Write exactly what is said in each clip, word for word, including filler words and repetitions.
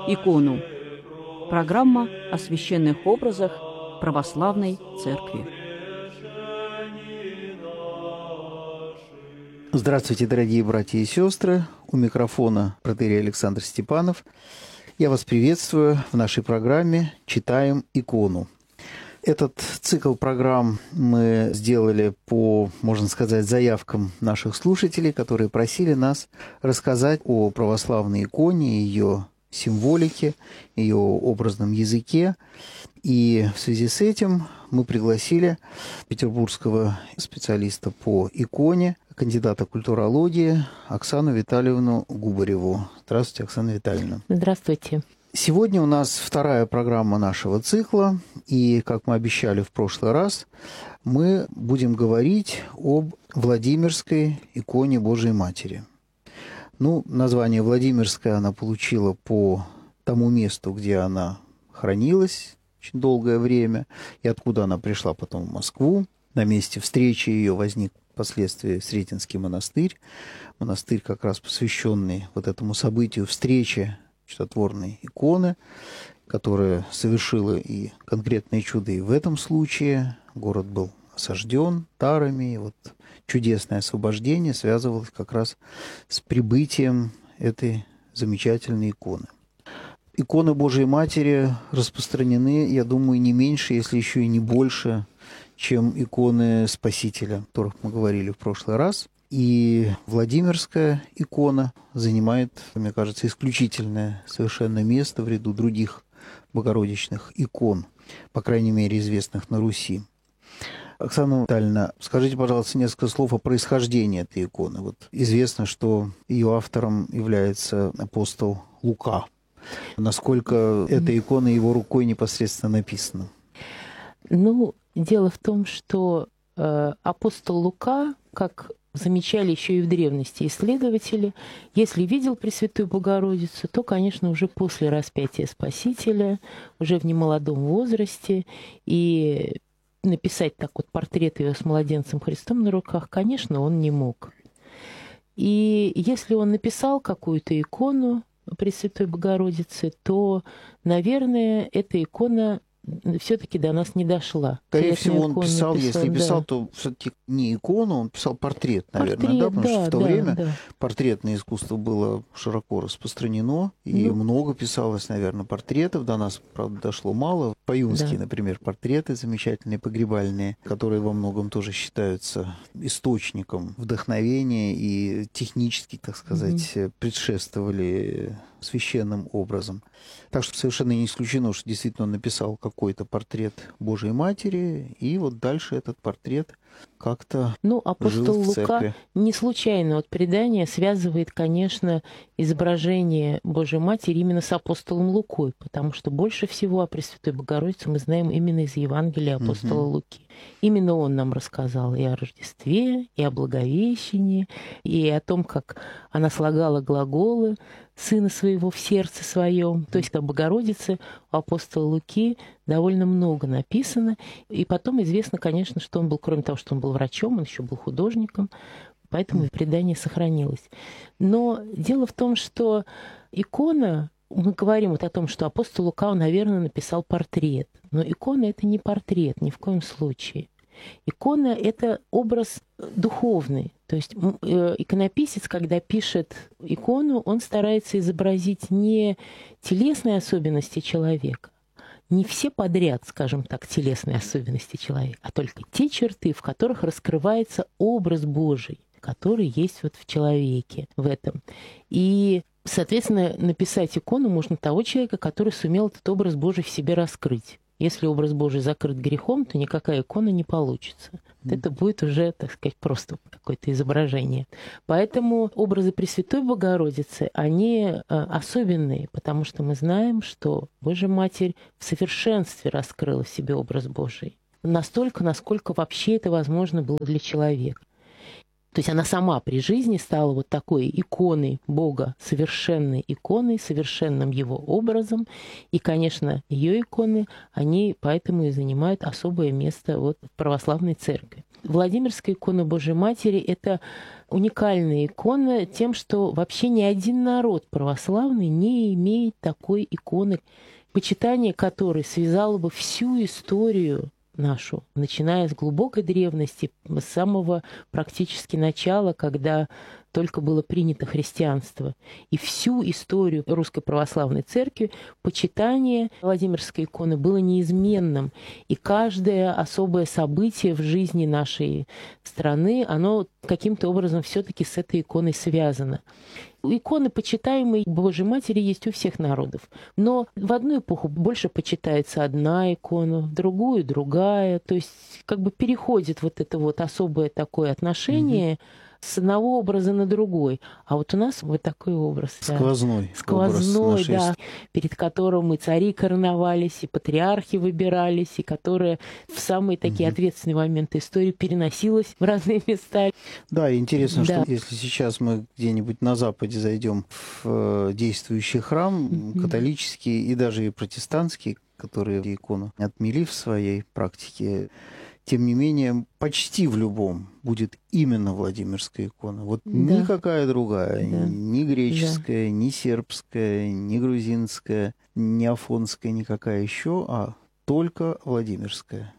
икону. Программа о священных образах православной церкви. Здравствуйте, дорогие братья и сестры. У микрофона протоиерей Александр Степанов. Я вас приветствую в нашей программе «Читаем икону». Этот цикл программ мы сделали по, можно сказать, заявкам наших слушателей, которые просили нас рассказать о православной иконе, ее символике, ее образном языке. И в связи с этим мы пригласили петербургского специалиста по иконе, кандидата культурологии Оксану Витальевну Губареву. Здравствуйте, Оксана Витальевна. Здравствуйте. Сегодня у нас вторая программа нашего цикла, и, как мы обещали в прошлый раз, мы будем говорить об Владимирской иконе Божией Матери. Ну, название Владимирская она получила по тому месту, где она хранилась очень долгое время, и откуда она пришла потом в Москву. На месте встречи ее возник впоследствии Сретенский монастырь. Монастырь, как раз посвященный вот этому событию встречи чудотворной иконы, которая совершила и конкретные чудо и в этом случае. Город был осажден тарами, и вот чудесное освобождение связывалось как раз с прибытием этой замечательной иконы. Иконы Божией Матери распространены, я думаю, не меньше, если еще и не больше, чем иконы Спасителя, о которых мы говорили в прошлый раз. И Владимирская икона занимает, мне кажется, исключительное совершенно место в ряду других богородичных икон, по крайней мере, известных на Руси. Оксана Витальевна, скажите, пожалуйста, несколько слов о происхождении этой иконы. Вот известно, что ее автором является апостол Лука. Насколько эта икона его рукой непосредственно написана? Ну, дело в том, что э, апостол Лука, как замечали еще и в древности исследователи, если видел Пресвятую Богородицу, то, конечно, уже после распятия Спасителя, уже в немолодом возрасте, и написать так вот портрет ее с младенцем Христом на руках, конечно, он не мог. И если он написал какую-то икону Пресвятой Богородицы, то, наверное, эта икона все-таки до нас не дошла. Скорее всего, он писал, написал, если писал, да. то все-таки не икону, он писал портрет, наверное, портрет, да? Потому да, что в то да, время да. портретное искусство было широко распространено, и ну, много писалось, наверное, портретов. До нас, правда, дошло мало. По-юнски, да. например, портреты замечательные, погребальные, которые во многом тоже считаются источником вдохновения и технически, так сказать, mm-hmm. предшествовали священным образом. Так что совершенно не исключено, что действительно он написал какой-то портрет Божией Матери, и вот дальше этот портрет как-то Ну, апостол жил в церкви. Лука не случайно вот предание связывает, конечно, изображение Божией Матери именно с апостолом Лукой, потому что больше всего о Пресвятой Богородице мы знаем именно из Евангелия апостола угу. Луки. Именно он нам рассказал и о Рождестве, и о Благовещении, и о том, как она слагала глаголы Сына Своего в сердце Своем. То есть о Богородице у апостола Луки довольно много написано. И потом известно, конечно, что он был, кроме того, что он был врачом, он еще был художником, поэтому и предание сохранилось. Но дело в том, что икона, мы говорим вот о том, что апостол Лука, он, наверное, написал портрет. Но икона — это не портрет ни в коем случае. Икона — это образ духовный. То есть иконописец, когда пишет икону, он старается изобразить не телесные особенности человека, не все подряд, скажем так, телесные особенности человека, а только те черты, в которых раскрывается образ Божий, который есть вот в человеке, в этом. И, соответственно, написать икону можно того человека, который сумел этот образ Божий в себе раскрыть. Если образ Божий закрыт грехом, то никакая икона не получится. Вот это будет уже, так сказать, просто какое-то изображение. Поэтому образы Пресвятой Богородицы, они особенные, потому что мы знаем, что Божья Матерь в совершенстве раскрыла в себе образ Божий. Настолько, насколько вообще это возможно было для человека. То есть она сама при жизни стала вот такой иконой Бога, совершенной иконой, совершенным Его образом. И, конечно, ее иконы, они поэтому и занимают особое место вот в православной церкви. Владимирская икона Божьей Матери – это уникальная икона тем, что вообще ни один народ православный не имеет такой иконы, почитание которой связало бы всю историю нашу, начиная с глубокой древности, с самого практически начала, когда только было принято христианство. И всю историю Русской Православной Церкви почитание Владимирской иконы было неизменным. И каждое особое событие в жизни нашей страны, оно каким-то образом все-таки с этой иконой связано. Иконы, почитаемые Божьей Матери, есть у всех народов. Но в одну эпоху больше почитается одна икона, в другую другая. То есть как бы переходит вот это вот особое такое отношение mm-hmm. с одного образа на другой. А вот у нас вот такой образ. Сквозной. Да. Сквозной, образ да. Перед которым и цари короновались, и патриархи выбирались, и которая в самые такие mm-hmm. ответственные моменты истории переносилась в разные места. Да, интересно, да. что если сейчас мы где-нибудь на Западе зайдем в действующий храм, mm-hmm. католический и даже и протестантский, которые икону отмели в своей практике, тем не менее, почти в любом будет именно Владимирская икона. Вот да. никакая другая, да. ни греческая, да. ни сербская, ни грузинская, ни афонская, никакая еще, а только Владимирская.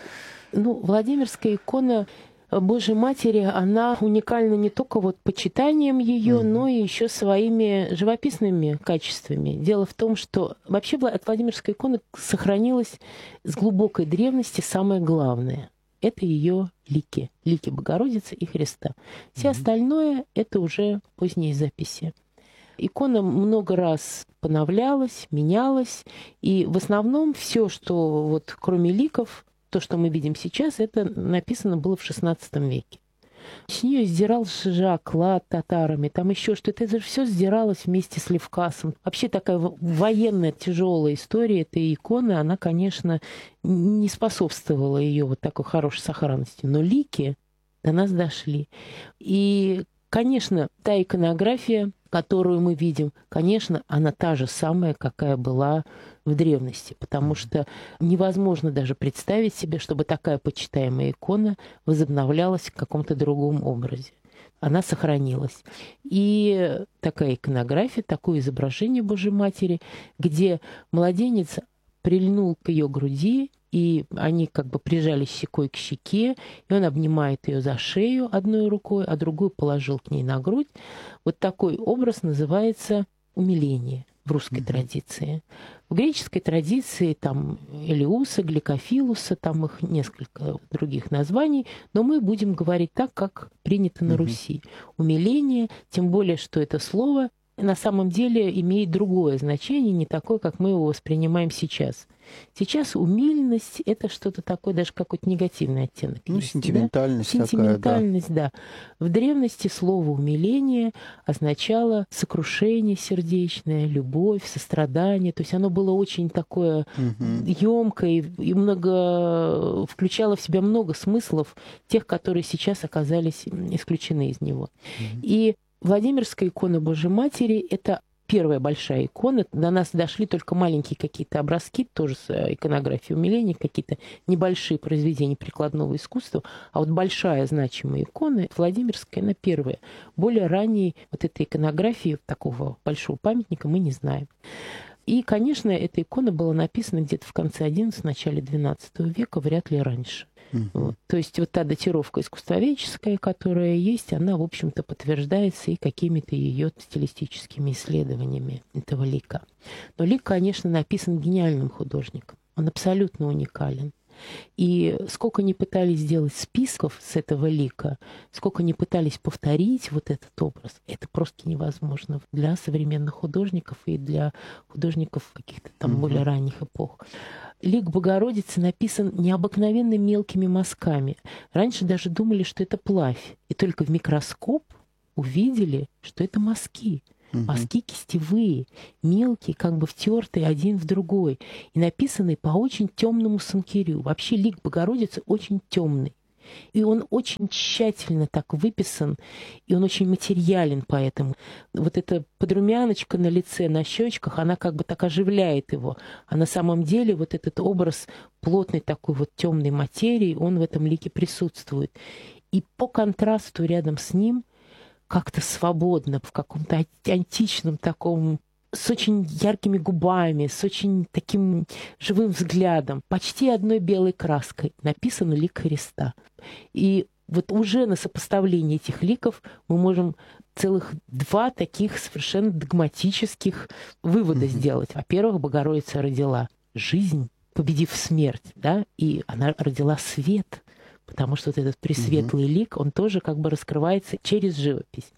Ну, Владимирская икона Божьей Матери, она уникальна не только вот почитанием ее, mm-hmm. но и еще своими живописными качествами. Дело в том, что вообще от Владимирской иконы сохранилось с глубокой древности самое главное. Это ее лики, лики Богородицы и Христа. Все mm-hmm. остальное – это уже поздние записи. Икона много раз поновлялась, менялась, и в основном все, что вот кроме ликов, то, что мы видим сейчас, это написано было в шестнадцатом веке. С нее сдирал шижа, клад татарами, там еще что-то. Это же все сдиралось вместе с Левкасом. Вообще такая военная тяжелая история этой иконы, она, конечно, не способствовала ее вот такой хорошей сохранности. Но лики до нас дошли. И, конечно, та иконография, которую мы видим, конечно, она та же самая, какая была в древности, потому что невозможно даже представить себе, чтобы такая почитаемая икона возобновлялась в каком-то другом образе. Она сохранилась. И такая иконография, такое изображение Божьей Матери, где младенец прильнул к ее груди, и они как бы прижались щекой к щеке, и он обнимает ее за шею одной рукой, а другую положил к ней на грудь. Вот такой образ называется умиление в русской mm-hmm. традиции. В греческой традиции там Элеуса, Гликофилуса, там их несколько других названий, но мы будем говорить так, как принято на mm-hmm. Руси. Умиление, тем более, что это слово на самом деле имеет другое значение, не такое, как мы его воспринимаем сейчас. Сейчас умильность – это что-то такое, даже какой-то негативный оттенок. Ну, есть, сентиментальность да? такая, Сентиментальность, да. да. В древности слово «умиление» означало сокрушение сердечное, любовь, сострадание. То есть оно было очень такое угу. ёмкое и много, включало в себя много смыслов, тех, которые сейчас оказались икключены из него. Угу. И Владимирская икона Божьей Матери – это первая большая икона. До нас дошли только маленькие какие-то образки, тоже с иконографией умиления, какие-то небольшие произведения прикладного искусства. А вот большая значимая икона Владимирская, она первая. Более ранней вот этой иконографии, такого большого памятника, мы не знаем. И, конечно, эта икона была написана где-то в конце одиннадцатого, начале двенадцатого века, вряд ли раньше. Mm-hmm. Вот. То есть вот та датировка искусствоведческая, которая есть, она, в общем-то, подтверждается и какими-то ее стилистическими исследованиями этого лика. Но лик, конечно, написан гениальным художником. Он абсолютно уникален. И сколько ни пытались сделать списков с этого лика, сколько ни пытались повторить вот этот образ, это просто невозможно для современных художников и для художников каких-то там mm-hmm. более ранних эпох. Лик Богородицы написан необыкновенно мелкими мазками. Раньше даже думали, что это плавь. И только в микроскоп увидели, что это мазки. Мазки кистевые, мелкие, как бы втертые один в другой. И написанные по очень темному санкирю. Вообще лик Богородицы очень темный. И он очень тщательно так выписан, и он очень материален поэтому. Вот эта подрумяночка на лице, на щечках, она как бы так оживляет его. А на самом деле вот этот образ плотной такой вот темной материи, он в этом лике присутствует. И по контрасту рядом с ним как-то свободно, в каком-то античном таком, с очень яркими губами, с очень таким живым взглядом, почти одной белой краской написано «Лик Христа». И вот уже на сопоставлении этих ликов мы можем целых два таких совершенно догматических вывода mm-hmm. сделать. Во-первых, Богородица родила жизнь, победив смерть, да, и она родила свет, потому что вот этот пресветлый mm-hmm. лик, он тоже как бы раскрывается через живопись.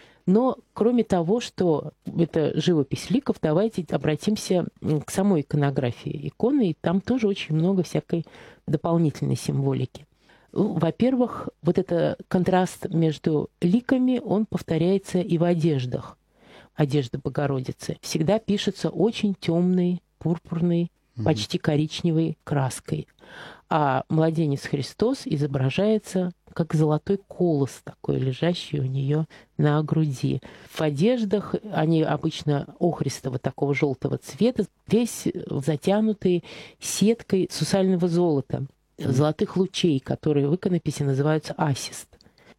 Но кроме того, что это живопись ликов, давайте обратимся к самой иконографии иконы, и там тоже очень много всякой дополнительной символики. Во-первых, вот этот контраст между ликами, он повторяется и в одеждах. Одежда Богородицы всегда пишется очень темной, пурпурной, почти коричневой краской. А младенец Христос изображается как золотой колос такой, лежащий у нее на груди. В одеждах они обычно охристого такого желтого цвета, весь затянутый сеткой сусального золота, золотых лучей, которые в иконописи называются асист.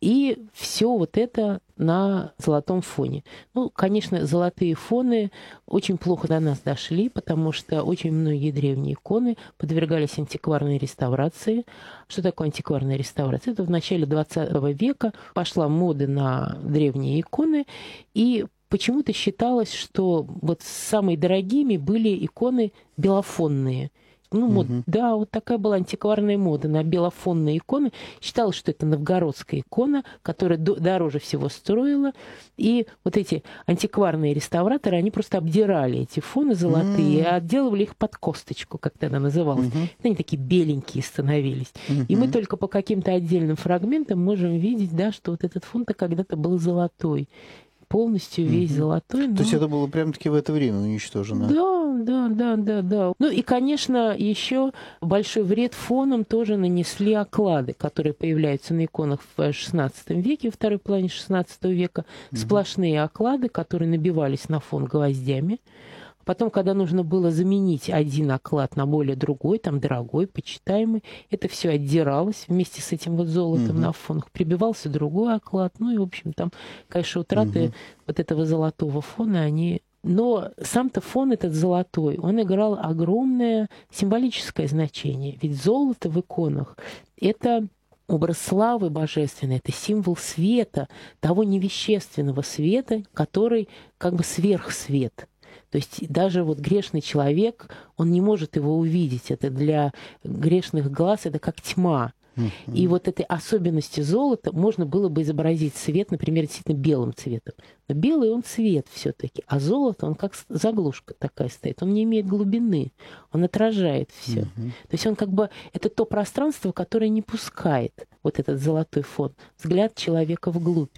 И все вот это на золотом фоне. Ну, конечно, золотые фоны очень плохо до нас дошли, потому что очень многие древние иконы подвергались антикварной реставрации. Что такое антикварная реставрация? Это в начале двадцатого века пошла мода на древние иконы, и почему-то считалось, что вот самыми дорогими были иконы белофонные. Ну, мод, угу. да, вот такая была антикварная мода на белофонные иконы. Считалось, что это новгородская икона, которая до, дороже всего стоила. И вот эти антикварные реставраторы, они просто обдирали эти фоны золотые и отделывали их под косточку, как тогда называлось. Угу. Они такие беленькие становились. Угу. И мы только по каким-то отдельным фрагментам можем видеть, да, что вот этот фон-то когда-то был золотой. Полностью весь mm-hmm. золотой. Но... То есть это было прям-таки в это время уничтожено? Да, да, да, да, да. Ну и, конечно, еще большой вред фонам тоже нанесли оклады, которые появляются на иконах в шестнадцатом веке, во второй половине шестнадцатого века. Mm-hmm. Сплошные оклады, которые набивались на фон гвоздями. Потом, когда нужно было заменить один оклад на более другой, там дорогой, почитаемый, это все отдиралось вместе с этим вот золотом угу. на фонах. Прибивался другой оклад. Ну и, в общем, там, конечно, утраты угу. вот этого золотого фона, они... Но сам-то фон этот золотой, он играл огромное символическое значение. Ведь золото в иконах – это... образ славы божественной, это символ света, того невещественного света, который как бы сверхсвет. То есть даже вот грешный человек, он не может его увидеть. Это для грешных глаз, это как тьма. Mm-hmm. И вот этой особенности золота можно было бы изобразить свет, например, действительно белым цветом. Но белый он цвет все-таки, а золото он как заглушка такая стоит. Он не имеет глубины, он отражает все. Mm-hmm. То есть он как бы это то пространство, которое не пускает вот этот золотой фон, взгляд человека вглубь.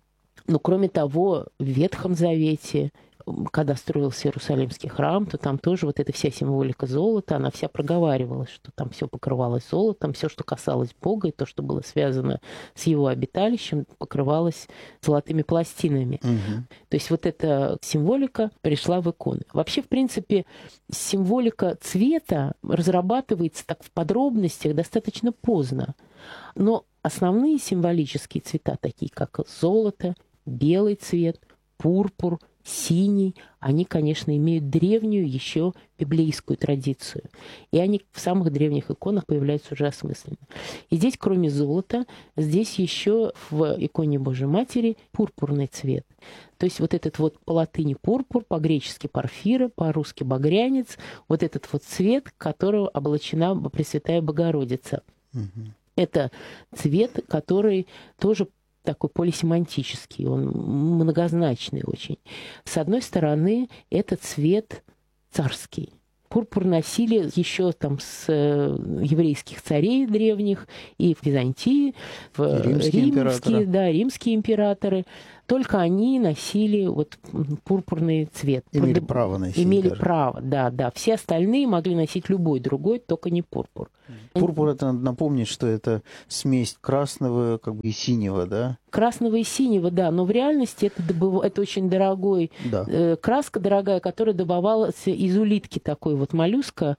Но кроме того, в Ветхом Завете, когда строился Иерусалимский храм, то там тоже вот эта вся символика золота, она вся проговаривалась, что там все покрывалось золотом, все, что касалось Бога, и то, что было связано с его обиталищем, покрывалось золотыми пластинами. Угу. То есть вот эта символика пришла в иконы. Вообще, в принципе, символика цвета разрабатывается так в подробностях достаточно поздно. Но основные символические цвета, такие как золото, белый цвет, пурпур, синий, они, конечно, имеют древнюю еще библейскую традицию. И они в самых древних иконах появляются уже осмысленно. И здесь, кроме золота, здесь еще в иконе Божьей Матери пурпурный цвет. То есть вот этот вот по латыни пурпур, по-гречески порфира, по-русски багрянец, вот этот вот цвет, которого облачена Пресвятая Богородица. Угу. Это цвет, который тоже такой полисемантический, он многозначный очень. С одной стороны, это цвет царский. Пурпур носили еще там с еврейских царей древних и в Византии, в римские, римские, императоры. Да, римские императоры. только они носили вот пурпурный цвет. Имели Под... право носить. Имели даже. право, да, да. Все остальные могли носить любой другой, только не пурпур. Пурпур, это надо напомнить, что это смесь красного как бы, и синего, да? Красного и синего, да, но в реальности это, добыв... это очень дорогой, да. э, краска дорогая, которая добывалась из улитки такой вот моллюска,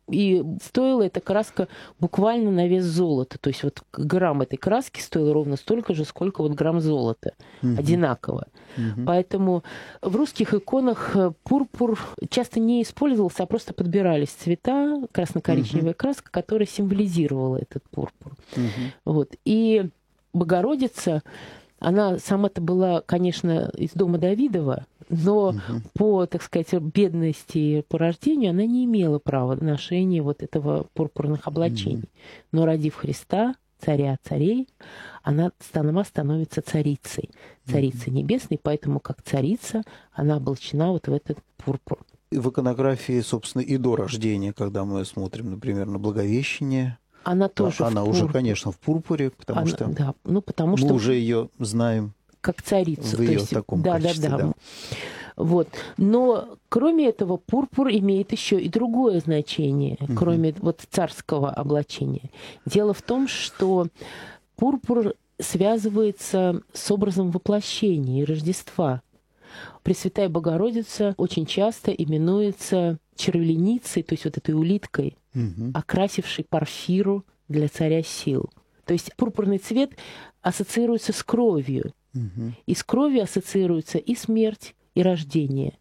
и стоила эта краска буквально на вес золота. То есть вот грамм этой краски стоил ровно столько же, сколько вот грамм золота. Угу. Одинаково. Угу. Поэтому в русских иконах пурпур часто не использовался, а просто подбирались цвета, красно-коричневая угу. краска, которая символизировала этот пурпур. Угу. Вот. И Богородица, она сама-то была, конечно, из дома Давидова, но угу. по, так сказать, бедности по рождению она не имела права ношения вот этого пурпурных облачений. Угу. Но родив Христа, царя царей, она сама становится царицей, царицей угу. небесной, поэтому как царица она облачена вот в этот пурпур. В иконографии, собственно, и до рождения, когда мы смотрим, например, на Благовещение, она тоже она в уже, конечно, в пурпуре, потому она, что, да, ну, потому мы что уже ее знаем как царица. В ее то есть, таком да, качестве, да, да, да. Вот. Но кроме этого, пурпур имеет еще и другое значение, угу. кроме вот царского облачения. Дело в том, что пурпур связывается с образом воплощения и Рождества. Пресвятая Богородица очень часто именуется червленицей, то есть вот этой улиткой, угу. окрасившей парфиру для царя сил. То есть пурпурный цвет ассоциируется с кровью. Угу. И с кровью ассоциируется и смерть, и рождение.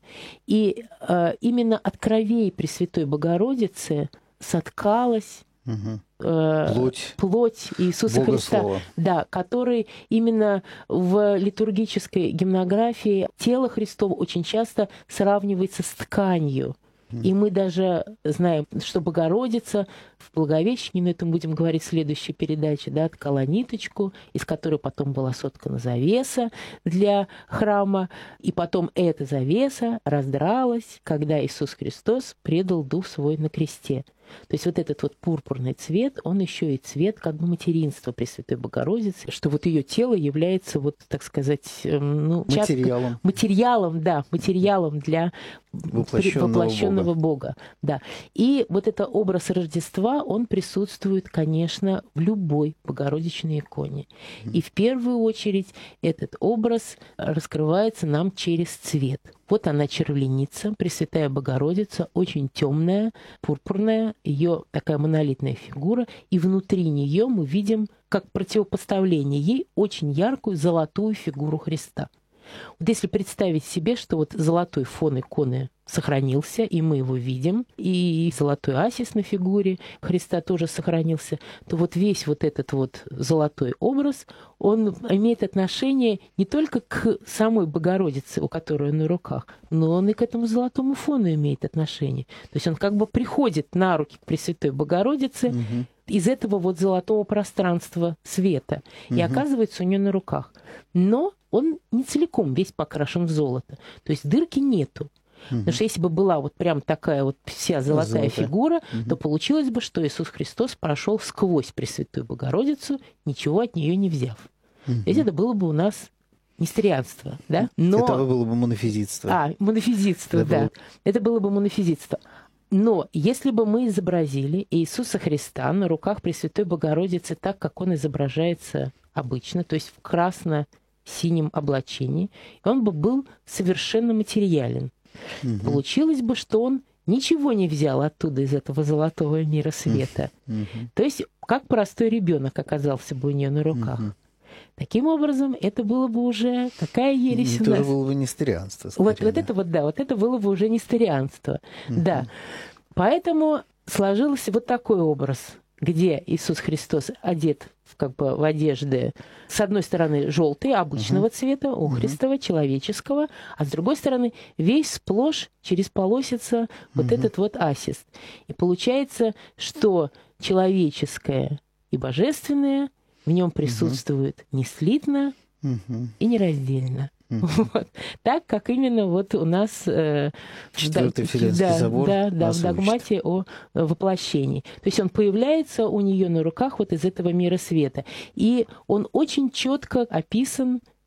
И э, именно от кровей Пресвятой Богородицы соткалась угу. э, плоть, плоть Иисуса Бога Христа, Слова. Да, который именно в литургической гимнографии тело Христово очень часто сравнивается с тканью. И мы даже знаем, что Богородица в Благовещении, но это мы будем говорить в следующей передаче, да, ткала ниточку, из которой потом была соткана завеса для храма, и потом эта завеса раздралась, когда Иисус Христос предал дух свой на кресте. То есть вот этот вот пурпурный цвет, он еще и цвет как бы материнства Пресвятой Богородицы, что вот ее тело является вот, так сказать, ну, материалом. Часто, материалом, да, материалом для воплощенного, воплощенного Бога. Бога. Да. И вот этот образ Рождества, он присутствует, конечно, в любой Богородичной иконе. Mm. И в первую очередь этот образ раскрывается нам через цвет. Вот она червленица, Пресвятая Богородица, очень темная, пурпурная, ее такая монолитная фигура, и внутри нее мы видим, как противопоставление ей, очень яркую золотую фигуру Христа. Вот если представить себе, что вот золотой фон иконы сохранился, и мы его видим, и золотой асис на фигуре Христа тоже сохранился, то вот весь вот этот вот золотой образ, он имеет отношение не только к самой Богородице, у которой на руках, но он и к этому золотому фону имеет отношение. То есть он как бы приходит на руки к Пресвятой Богородице угу. из этого вот золотого пространства света угу. и оказывается у нее на руках. Но он не целиком весь покрашен в золото. То есть дырки нету. Угу. Потому что если бы была вот прям такая вот вся золотая, золотая. фигура, угу. то получилось бы, что Иисус Христос прошел сквозь Пресвятую Богородицу, ничего от нее не взяв. Угу. То есть это было бы у нас несторианство, да? Но... Это было бы монофизитство. А, монофизитство, это да. Было... Это было бы монофизитство. Но если бы мы изобразили Иисуса Христа на руках Пресвятой Богородицы так, как он изображается обычно, то есть в красно-синем облачении, он бы был совершенно материален. Угу. Получилось бы, что он ничего не взял оттуда из этого золотого мира света. Угу. То есть как простой ребенок оказался бы у нее на руках. Угу. Таким образом, это было бы уже какая ересь у нас. Это было бы несторианство. Вот, вот это вот, да, вот это было бы уже несторианство. Угу. Да. Поэтому сложился вот такой образ, где Иисус Христос одет в, как бы, в одежды, с одной стороны, желтые, обычного uh-huh. цвета, охристого, uh-huh. человеческого, а с другой стороны, весь сплошь через полосица uh-huh. вот этот вот асист. И получается, что человеческое и божественное в нем присутствует uh-huh. не слитно uh-huh. и нераздельно. Mm-hmm. Вот. Так, как именно вот у нас э, Четвертый Вселенский да, собор да, да, в догмате о воплощении. То есть он появляется у нее на руках вот из этого мира света. И он очень четко описан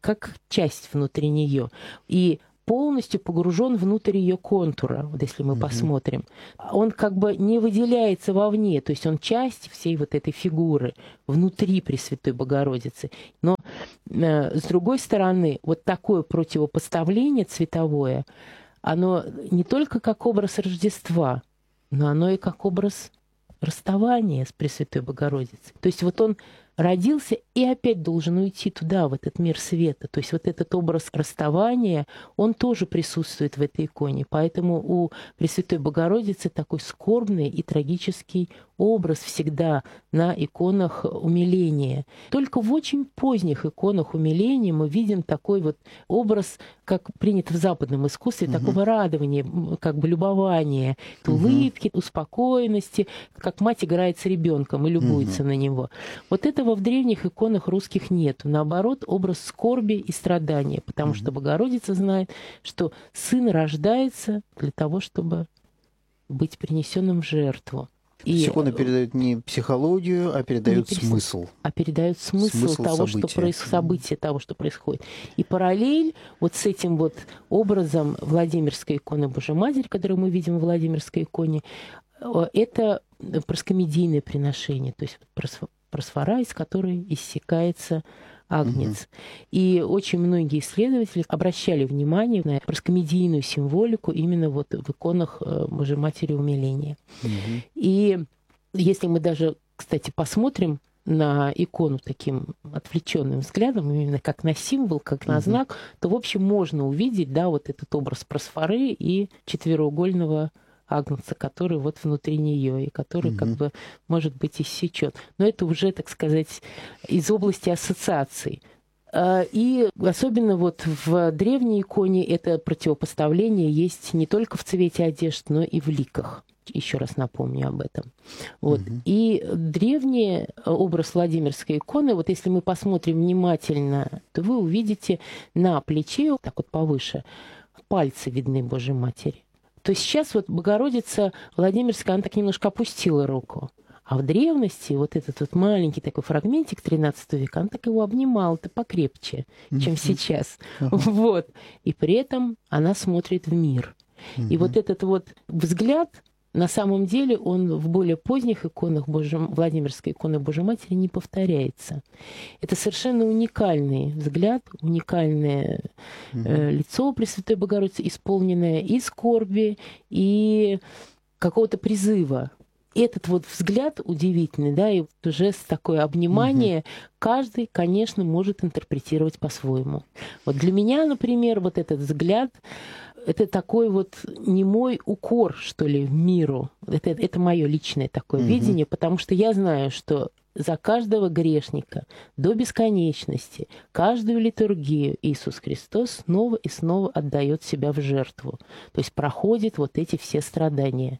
как часть внутри нее. И полностью погружен внутрь ее контура, вот если мы mm-hmm. посмотрим. Он как бы не выделяется вовне, то есть он часть всей вот этой фигуры внутри Пресвятой Богородицы. Но э, с другой стороны, вот такое противопоставление цветовое, оно не только как образ Рождества, но оно и как образ расставания с Пресвятой Богородицей. То есть вот он родился и опять должен уйти туда, в этот мир света. То есть вот этот образ расставания, он тоже присутствует в этой иконе. Поэтому у Пресвятой Богородицы такой скорбный и трагический образ всегда на иконах умиления. Только в очень поздних иконах умиления мы видим такой вот образ, как принято в западном искусстве, угу. такого радования, как бы любования, угу. улыбки, успокоенности, как мать играет с ребенком и любуется угу. на него. Вот этого в древних иконах русских нет. Наоборот, образ скорби и страдания, потому угу. что Богородица знает, что сын рождается для того, чтобы быть принесенным в жертву. И иконы передают не психологию, а передают перес... смысл. А передают смысл, смысл того, события. Что проис... события того, что происходит. И параллель вот с этим вот образом Владимирской иконы Божьей Матери, которую мы видим в Владимирской иконе, это проскомедийное приношение, то есть просфора, из которой иссякается агнец. Угу. И очень многие исследователи обращали внимание на проскомедийную символику именно вот в иконах Божьей Матери умиления. Угу. И если мы даже, кстати, посмотрим на икону таким отвлеченным взглядом, именно как на символ, как на угу. знак, то, в общем, можно увидеть, да, вот этот образ просфоры и четвероугольного агнца, который вот внутри нее и который угу. как бы, может быть, иссечен. Но это уже, так сказать, из области ассоциаций. И особенно вот в древней иконе это противопоставление есть не только в цвете одежд, но и в ликах. Еще раз напомню об этом. Вот. Угу. И древний образ Владимирской иконы, вот если мы посмотрим внимательно, то вы увидите на плече, так вот повыше, пальцы видны Божьей Матери. То есть сейчас вот Богородица Владимирская, она так немножко опустила руку. А в древности вот этот вот маленький такой фрагментик тринадцатого века, он так его обнимал-то покрепче, чем сейчас. Вот. И при этом она смотрит в мир. И вот этот вот взгляд, на самом деле, он в более поздних иконах Божьей, Владимирской иконы Божьей Матери не повторяется. Это совершенно уникальный взгляд, уникальное э, лицо Пресвятой Богородицы, исполненное и скорби, и какого-то призыва. Этот вот взгляд удивительный, да, и жест такое обнимание, угу. каждый, конечно, может интерпретировать по-своему. Вот для меня, например, вот этот взгляд, это такой вот немой укор, что ли, миру. Это, это мое личное такое угу. видение, потому что я знаю, что за каждого грешника до бесконечности, каждую литургию Иисус Христос снова и снова отдает себя в жертву. То есть проходит вот эти все страдания.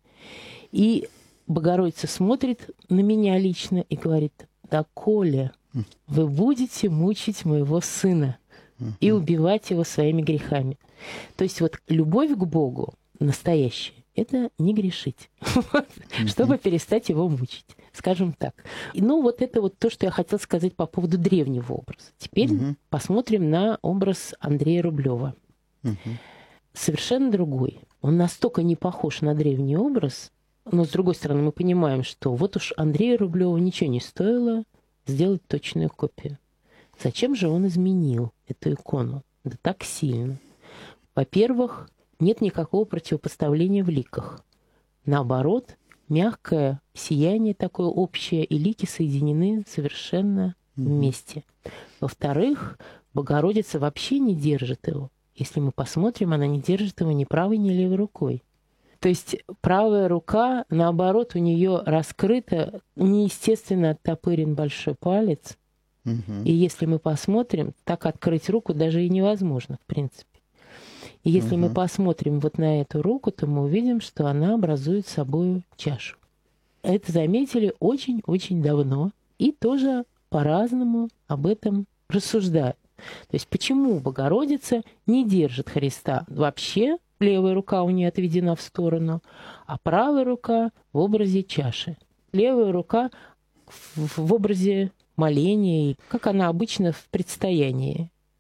И Богородица смотрит на меня лично и говорит: «Доколе вы будете мучить моего сына и убивать его своими грехами». То есть вот любовь к Богу настоящая – это не грешить, чтобы перестать его мучить, скажем так. И, ну, вот это вот то, что я хотела сказать по поводу древнего образа. Теперь угу. посмотрим на образ Андрея Рублева. Угу. Совершенно другой. Он настолько не похож на древний образ, но, с другой стороны, мы понимаем, что вот уж Андрею Рублеву ничего не стоило сделать точную копию. Зачем же он изменил эту икону? Да так сильно. Во-первых, нет никакого противопоставления в ликах. Наоборот, мягкое сияние такое общее, и лики соединены совершенно вместе. Во-вторых, Богородица вообще не держит его. Если мы посмотрим, она не держит его ни правой, ни левой рукой. То есть правая рука, наоборот, у нее раскрыта, неестественно оттопырен большой палец. Угу. И если мы посмотрим, так открыть руку даже и невозможно, в принципе. И если угу. мы посмотрим вот на эту руку, то мы увидим, что она образует собой чашу. Это заметили очень-очень давно и тоже по-разному об этом рассуждают. То есть почему Богородица не держит Христа вообще, левая рука у нее отведена в сторону, а правая рука в образе чаши. Левая рука в, в образе моления, как она обычно в предстоянии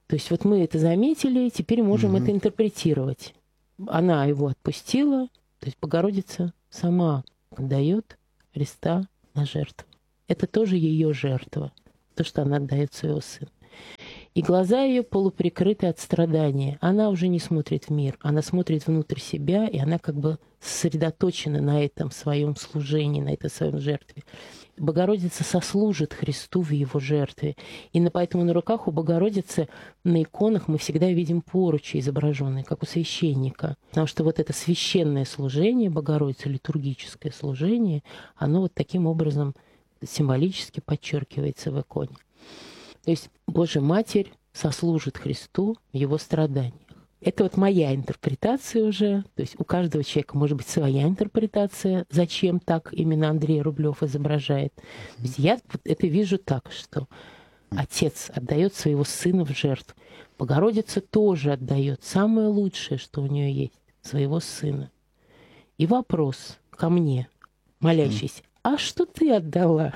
То есть вот мы это заметили, теперь можем mm-hmm. это интерпретировать. Она его отпустила, то есть Богородица сама отдает Христа на жертву. Это тоже ее жертва, то, что она отдает своего сына. И глаза ее полуприкрыты от страдания. Она уже не смотрит в мир, она смотрит внутрь себя, и она как бы сосредоточена на этом своем служении, на этой своем жертве. Богородица сослужит Христу в его жертве. И поэтому на руках у Богородицы на иконах мы всегда видим поручи изображенные, как у священника. Потому что вот это священное служение Богородицы, литургическое служение, оно вот таким образом символически подчеркивается в иконе. То есть Божья Матерь сослужит Христу в его страданиях. Это вот моя интерпретация уже. То есть у каждого человека может быть своя интерпретация, зачем так именно Андрей Рублев изображает. То есть я это вижу так, что отец отдает своего сына в жертву. Богородица тоже отдает самое лучшее, что у нее есть, своего сына. И вопрос ко мне, молящийся: а что ты отдала?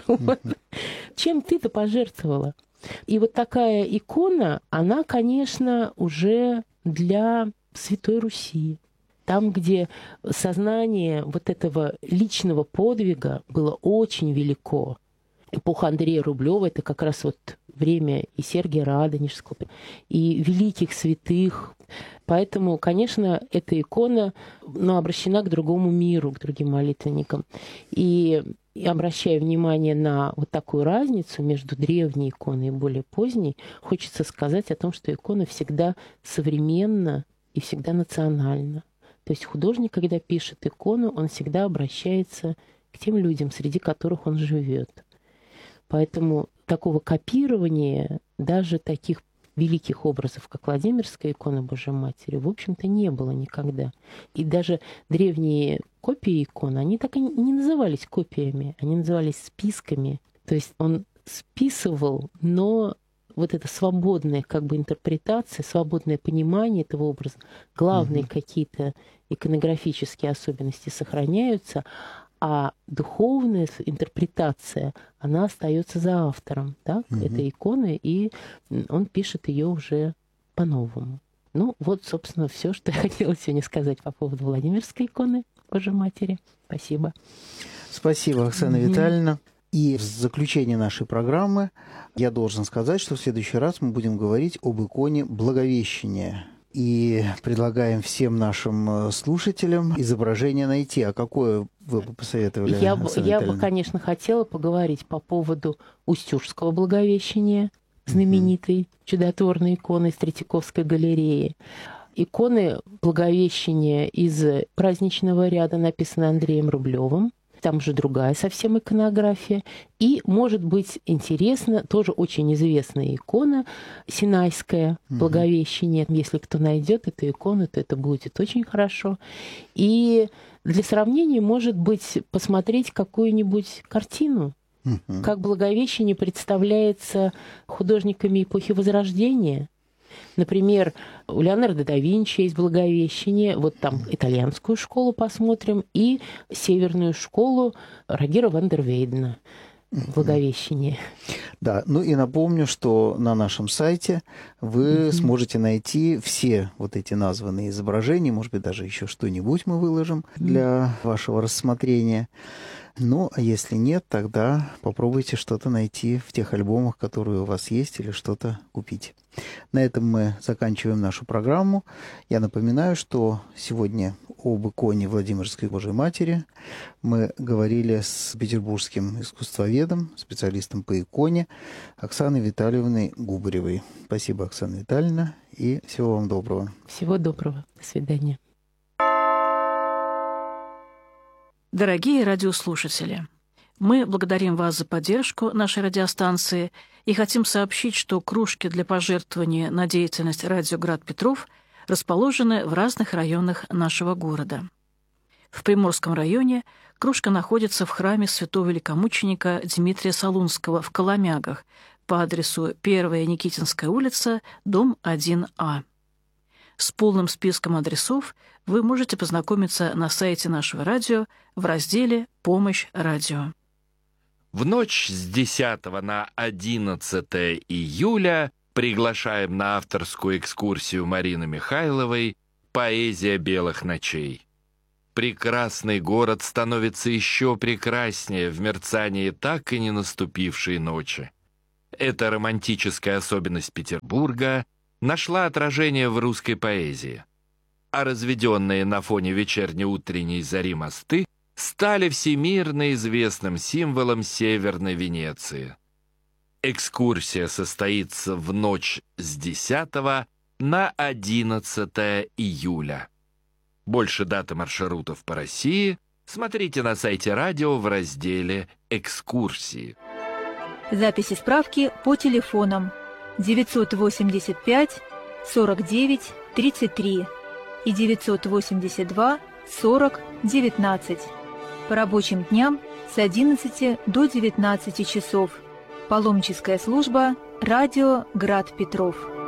Чем ты-то пожертвовала? И вот такая икона, она, конечно, уже для Святой Руси. Там, где сознание вот этого личного подвига было очень велико. Эпоха Андрея Рублева — это как раз вот время и Сергия Радонежского, и великих святых. Поэтому, конечно, эта икона, ну, обращена к другому миру, к другим молитвенникам. И, и обращая внимание на вот такую разницу между древней иконой и более поздней, хочется сказать о том, что икона всегда современна и всегда национальна. То есть художник, когда пишет икону, он всегда обращается к тем людям, среди которых он живет. Поэтому такого копирования даже таких великих образов, как Владимирская икона Божьей Матери, в общем-то, не было никогда. И даже древние копии икон, они так и не назывались копиями, они назывались списками. То есть он списывал, но вот эта свободная как бы интерпретация, свободное понимание этого образа, главные mm-hmm. какие-то иконографические особенности сохраняются, а духовная интерпретация, она остается за автором, так, mm-hmm. этой иконы, и он пишет ее уже по-новому. Ну, вот, собственно, все, что я хотела сегодня сказать по поводу Владимирской иконы Божьей Матери. Спасибо. Спасибо, Оксана mm-hmm. Витальевна. И в заключение нашей программы я должен сказать, что в следующий раз мы будем говорить об иконе Благовещения. И предлагаем всем нашим слушателям изображение найти. А какое вы бы посоветовали? Я, я бы, конечно, хотела поговорить по поводу Устюжского Благовещения, знаменитой mm-hmm. чудотворной иконы из Третьяковской галереи. Иконы Благовещения из праздничного ряда написаны Андреем Рублевым. Там уже другая совсем иконография. И, может быть, интересно, тоже очень известная икона Синайская, Благовещение. Mm-hmm. Если кто найдет эту икону, то это будет очень хорошо. И для сравнения, может быть, посмотреть какую-нибудь картину, mm-hmm. как Благовещение представляется художниками эпохи Возрождения. Например, у Леонардо да Винчи есть Благовещение, вот там итальянскую школу посмотрим, и северную школу Рогера ван дер Вейдена. Благовещение. Да, ну и напомню, что на нашем сайте вы mm-hmm. сможете найти все вот эти названные изображения, может быть, даже еще что-нибудь мы выложим mm-hmm. для вашего рассмотрения. Ну, а если нет, тогда попробуйте что-то найти в тех альбомах, которые у вас есть, или что-то купить. На этом мы заканчиваем нашу программу. Я напоминаю, что сегодня об иконе Владимирской Божьей Матери мы говорили с петербургским искусствоведом, специалистом по иконе Оксаной Витальевной Губаревой. Спасибо, Оксана Витальевна, и всего вам доброго. Всего доброго. До свидания. Дорогие радиослушатели, мы благодарим вас за поддержку нашей радиостанции и хотим сообщить, что кружки для пожертвования на деятельность радио «Град Петров» расположены в разных районах нашего города. В Приморском районе кружка находится в храме святого великомученика Дмитрия Солунского в Коломягах по адресу первая Никитинская улица, дом один А. С полным списком адресов вы можете познакомиться на сайте нашего радио в разделе «Помощь радио». В ночь с десятого на одиннадцатое июля Приглашаем на авторскую экскурсию Марины Михайловой «Поэзия белых ночей». Прекрасный город становится еще прекраснее в мерцании так и не наступившей ночи. Эта романтическая особенность Петербурга нашла отражение в русской поэзии, а разведенные на фоне вечерне-утренней зари мосты стали всемирно известным символом Северной Венеции. Экскурсия состоится в ночь с десятого на одиннадцатое июля. Больше дат и маршрутов по России смотрите на сайте радио в разделе «Экскурсии». Записи справки по телефонам девятьсот восемьдесят пять сорок девять тридцать три и девятьсот восемьдесят два сорок девятнадцать. По рабочим дням с одиннадцати до девятнадцати часов. Паломническая служба «Радио Град Петров».